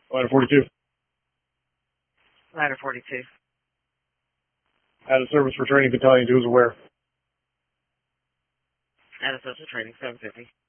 Ladder 42. Ladder 42. Out of service for training battalion 2 is aware. Out of social training, 750.